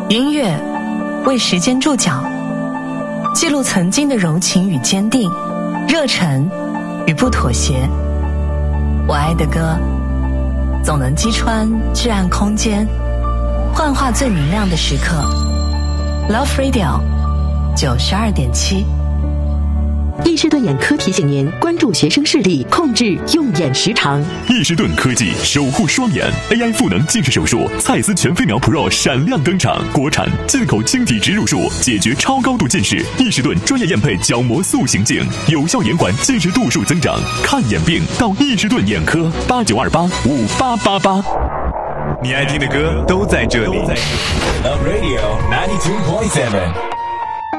音乐为时间注脚，记录曾经的柔情与坚定，热忱与不妥协。我爱的歌总能击穿至暗空间，幻化最明亮的时刻。 Love Radio 92.7。 易士顿眼科提醒您关注学生视力，控制用眼时长。 易士顿科技守护双眼 AI 赋能近视手术，蔡司全飞秒 Pro 闪亮登场，国产进口晶体植入术，解决超高度近视。易士顿专业验配角膜塑形镜，有效延缓近视度数增长。看眼病到易士顿眼科，89285888。 你爱听的歌都在这里。Love Radio 92.7。